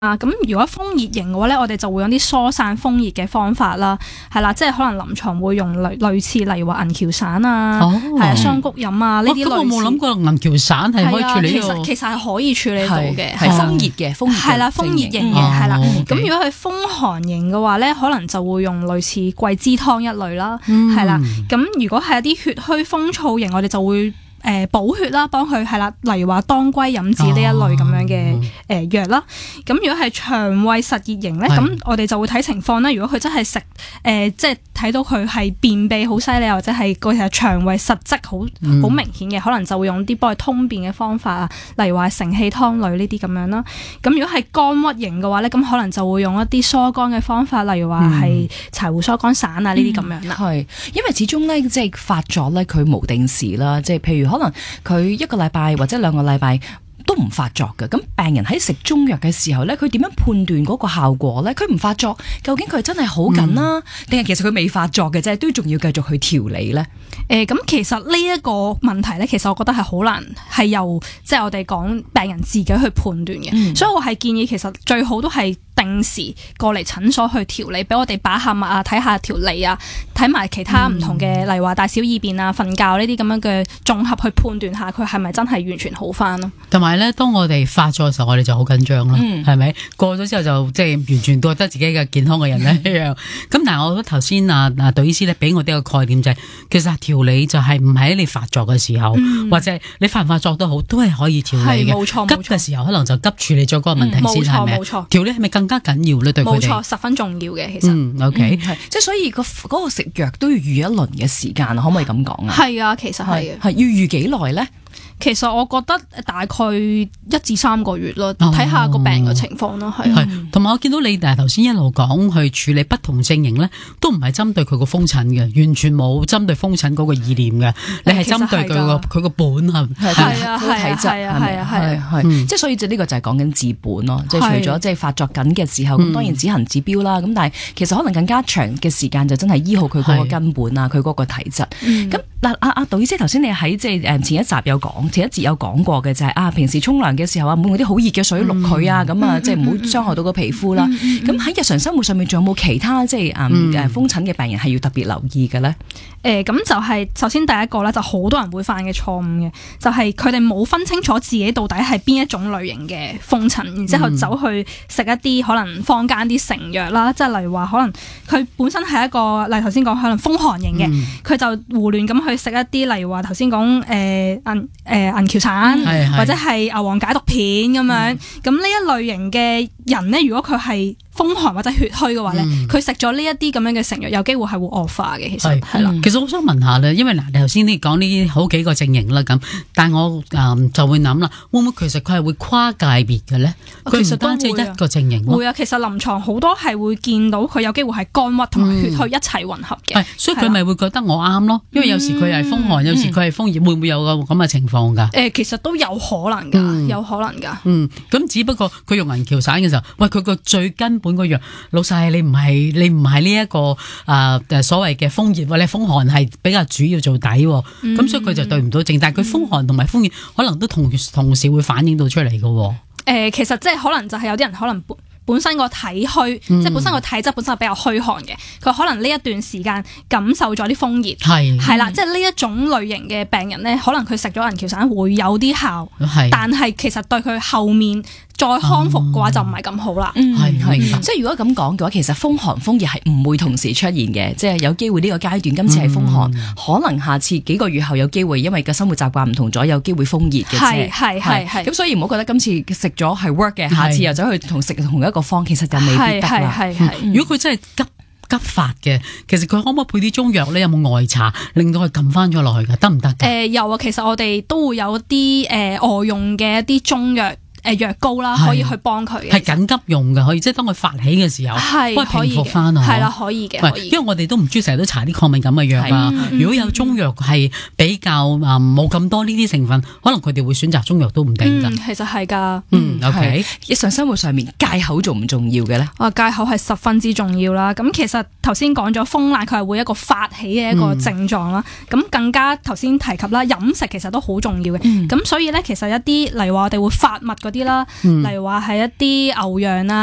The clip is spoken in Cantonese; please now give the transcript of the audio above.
咁如果風熱型嘅話咧，我哋就會有啲疏散風熱嘅方法啦，係啦，即係可能臨床會用類似例如話銀橋散啊，係雙谷飲啊呢啲類似。 咁我冇諗過銀橋散係可以處理呢個。 其實係可以處理到嘅， 係風熱嘅， 係啦，風熱型嘅係啦。咁如果係風寒型嘅話咧，可能就會用類似桂枝湯一類啦，係啦。咁如果係一啲血虛風燥型，我哋就會補血啦，幫佢係啦，例如話當歸飲子呢一類咁樣嘅藥啦。咁如果係腸胃實熱型咧，咁我哋就會睇情況啦。如果佢真係食即係睇到佢係便秘好犀利，或者係個腸胃實質好明顯嘅，可能就會用啲幫佢通便嘅方法啊，例如話承氣湯類呢啲咁樣啦。咁如果係肝鬱型嘅話咧，咁可能就會用一啲疏肝嘅方法，例如話係柴胡疏肝散啊呢啲咁樣啦。 係，因為始終咧即係發作咧，佢無定時啦，即係譬如可能佢一個禮拜或者2個禮拜都唔發作嘅，咁病人喺食中藥嘅時候咧，佢點樣判斷嗰個效果咧？佢唔發作，究竟佢真係好緊啦，定係其實佢未發作嘅啫，都仲要繼續去調理咧？ 咁其實呢一個問題咧，其實我覺得係好難係由即係我哋講病人自己去判斷嘅，所以我係建議其實最好都係定時過嚟診所去調理，俾我哋把下脈啊，睇下條脷啊，睇埋其他唔同嘅，例如話大小二便啊、瞓覺呢啲咁樣嘅綜合去判斷下佢係咪真係完全好翻咯。 同埋咧，當我哋發作嘅時候，我哋就好緊張啦，係咪？過咗之後就即係完全覺得自己嘅健康嘅人咧一樣。咁但係我覺得頭先杜醫師咧俾我哋個概念就係，其實調理就係唔喺你發作嘅時候，或者你發唔發作都好，都係可以調理嘅。 冇錯， 急嘅時候可能就急處理咗嗰個問題先，係咪？ 冇錯， 調理係咪更加緊要咧？對佢哋？ 冇錯，十分重要嘅，其實。 OK，即係所以嗰個食藥都要預一輪嘅時間，可唔可以咁講啊？ 係啊，其實係要預幾耐咧？ 其實我覺得大概1至3個月咯，睇下個病嘅情況咯，係。 同埋我見到你頭先一路講去處理不同症型咧，都唔係針對佢個風疹嘅，完全冇針對風疹嗰個意念嘅，你係針對佢個本係啊， 體質係，即係所以呢個就係講緊治本咯，即係除咗即係發作緊嘅時候，咁當然只行治標啦，咁但係其實可能更加長嘅時間就真係醫好佢嗰個根本啊，佢嗰個體質。咁嗱，杜醫師頭先你喺即係前一節有講過嘅就係平時沖涼嘅時候啊，唔好用啲好熱嘅水渌佢啊，咁啊即係唔好傷害到個皮膚啦。咁喺日常生活上面仲有冇其他即係風疹嘅病人係要特別留意嘅咧？ 咁就係首先第一個咧，就好多人會犯嘅錯誤嘅，就係佢哋冇分清楚自己到底係邊一種類型嘅風疹，然之後走去食一啲可能坊間啲成藥啦，即係例如話可能佢本身係一個，例如頭先講可能風寒型嘅，佢就胡亂咁去食一啲，例如話頭先講銀橋散或者係牛黃解毒片咁樣，咁呢一類型嘅人咧，如果佢係風寒或者血虛嘅話咧，佢食咗呢一啲咁樣嘅成藥，有機會係會惡化嘅。其實係啦。其實我想問下咧，因為你頭先你講呢啲好幾個症型啦，咁，但係我就會諗啦，會唔會其實佢係會跨界別嘅咧？佢唔單止一個症型。會啊， 其實臨床好多係會見到佢有機會係肝鬱同埋血虛一齊混合嘅。 所以佢咪會覺得我啱咯，因為有時佢係風寒，有時佢係風熱，會唔會有個咁嘅情況㗎？ 其實都有可能㗎，有可能㗎。 咁只不過佢用銀橋散嘅時候，喂，佢個最根本個藥，老細你唔係呢一個所謂嘅風熱或者風寒係比較主要做底，咁所以佢就對唔到症。但係佢風寒同埋風熱可能都同時會反映到出嚟嘅。 其實即係可能就係有啲人可能本身個體虛，即係本身個體質本身係比較虛寒嘅，佢可能呢一段時間感受咗啲風熱，係啦，即係呢一種類型嘅病人咧，可能佢食咗銀橋散會有啲效，但係其實對佢後面再康復嘅話就唔係咁好啦。 即係如果咁講嘅話，其實風寒風熱係唔會同時出現嘅，即係有機會呢個階段今次係風寒，可能下次幾個月後有機會，因為個生活習慣唔同咗，有機會風熱嘅啫。係咁，所以唔好覺得今次食咗係 work 嘅，下次又走去食同一個方，其實就未必得啦。 如果佢真係急發嘅，其實佢可唔可以配啲中藥咧？有冇外搽令到佢撳翻咗落去㗎？得唔得？ 有啊，其實我哋都會有啲外用嘅一啲中藥。藥膏啦，可以去幫佢嘅， 係緊急用嘅，可以即係當佢發起嘅時候，幫佢平復翻啊。 係啦，可以嘅，可以。 因為我哋都唔中意成日都搽啲抗敏感嘅藥啊。如果有中藥係比較冇咁多呢啲成分，可能佢哋會選擇中藥都唔定㗎。 其實係㗎。 OK。日常生活上面戒口重唔重要嘅咧？ 戒口係十分之重要啦。咁其實頭先講咗風癩，佢係會一個發起嘅一個症狀啦。咁更加頭先提及啦，飲食其實都好重要嘅。咁所以咧，其實一啲例如話我哋會發物嗰嗰啲啦，例如話係一啲牛羊啊。